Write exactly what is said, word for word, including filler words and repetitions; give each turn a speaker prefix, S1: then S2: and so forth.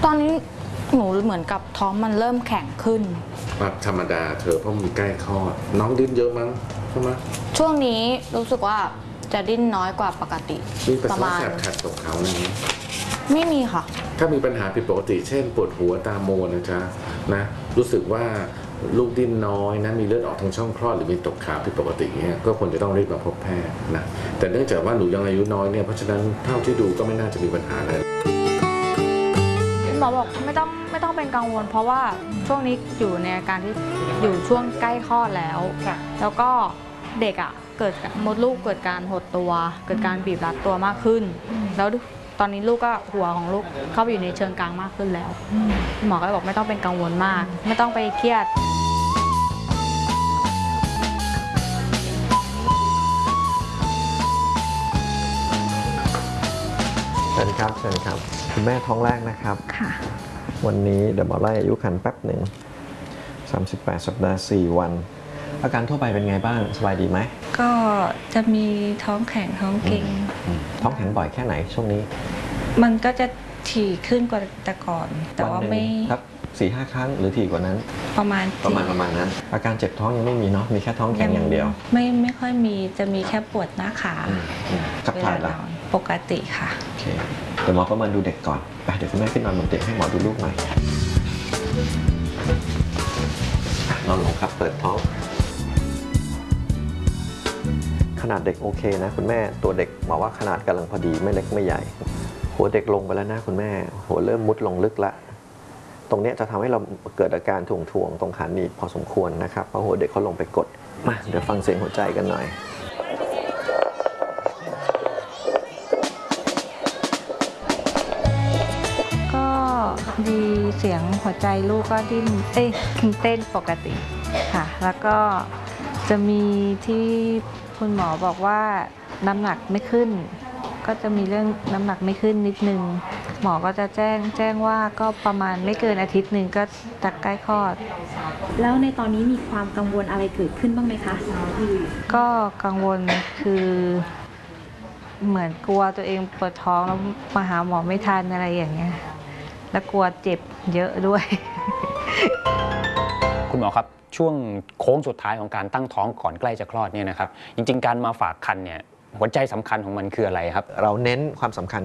S1: อนนี้หนูเหมือนกับท้องมันเริ่มแข็งขึ้น
S2: ธรรมดาเธอเพราะมันใกล้คลอดน้องดิ้นเยอะมั้งใช่ไหม
S1: ช่วงนี้รู้สึกว่าจะดิ้นน้อยกว่าปกติ
S2: ประมาณแสบขัดตกเขาอะไรนี้
S1: ไม่มีค่ะ
S2: ถ้ามีปัญหาผิดปกติเช่นปวดหัวตาโมนะจ๊ะนะรู้สึกว่าลูกดิ้นน้อยนะมีเลือดออกทางช่องคลอดหรือมีตกขาวผิดปกติเงี้ยก็ควรจะต้องรีบมาพบแพทย์นะแต่เนื่องจากว่าหนูยังอายุน้อยเนี่ยเพราะฉะนั้นเท่าที่ดูก็ไม่น่าจะมีปัญหาอะไร
S1: หมอบอกไม่ต้องไม่ต้องเป็นกังวลเพราะว่าช่วงนี้อยู่ในอาการที่อยู่ช่วงใกล้คลอดแล้วแล้วก็เด็กอ่ะเกิดมดลูกเกิดการหดตัวเกิดการบีบรัดตัวมากขึ้นแล้วตอนนี้ลูกก็หัวของลูกเข้าไปอยู่ในเชิงกลางมากขึ้นแล้วหมอก็บอกไม่ต้องเป็นกังวลมากไม่ต้องไปเครียด
S3: เชิญครับเชิญครับคุณแม่ท้องแรกนะครับค่ะวันนี้เดี๋ยวหมอไล่อายุครรภ์แป๊บหนึ่งสามสิบแปดสัปดาห์สี่วันอาการทั่วไปเป็นไงบ้างสบายดีไหม
S4: ก็จะมีท้องแข็งท้องเก่ง
S3: ท้องแข็งบ่อยแค่ไหนช่วงนี้
S4: มันก็จะถี่ขึ้นกว่าแต่ก่อนแต่ว่าไม่
S3: ครับสี่ห้าครั้งหรือถี่กว่านั้น
S4: ประมาณ
S3: ประมาณประมาณนั้นอาการเจ็บท้องยังไม่มีเนาะมีแค่ท้องแข็งอย่างเดียว
S4: ไม่ไม่ค่อยมีจะมีแค่ปวดหน้าขา
S3: ขับถ่ายละ
S4: ปกติค่ะ
S3: โอเคเดี๋ยวหมอประเมินดูเด็กก่อนไปเดี๋ยวคุณแม่ขึ้นนอนบนเตียงให้หมอดูลูกหน่อยนอนลงครับเปิดท้องขนาดเด็กโอเคนะคุณแม่ตัวเด็กหมอว่าขนาดกำลังพอดีไม่เล็กไม่ใหญ่หัวเด็กลงไปแล้วนะคุณแม่หัวเริ่มมุดลงลึกละตรงนี้จะทำให้เราเกิดอาการถ่วงถ่วงตรงขาหนีบพอสมควรนะครับเพราะหัวเด็กเขาลงไปกดมาเดี๋ยวฟังเสียงหัวใจกันหน่อย
S4: ก็ดีเสียงหัวใจลูกก็ดิ้นเอ้ยเต้นปกติค่ะแล้วก็จะมีที่คุณหมอบอกว่าน้ำหนักไม่ขึ้นก็จะมีเรื่องน้ำหนักไม่ขึ้นนิดนึงหมอก็จะแจ้งแจ้งว่าก็ประมาณไม่เกินอาทิตย์หนึ่งก็จะใกล้คลอด
S5: แล้วในตอนนี้มีความกังวลอะไรเกิดขึ้นบ้างไหมคะ
S4: ก็กังวลคือเหมือนกลัวตัวเองปวดท้องแล้วมาหาหมอไม่ทันอะไรอย่างเงี้ยแล้วกลัวเจ็บเยอะด้วย
S6: คุณหมอครับช่วงโค้งสุดท้ายของการตั้งท้องก่อนใกล้จะคลอดเนี่ยนะครับจริงๆการมาฝากครรภ์เนี่ยหัวใจสำคัญของมันคืออะไรครับ
S3: เราเน้นความสำคัญ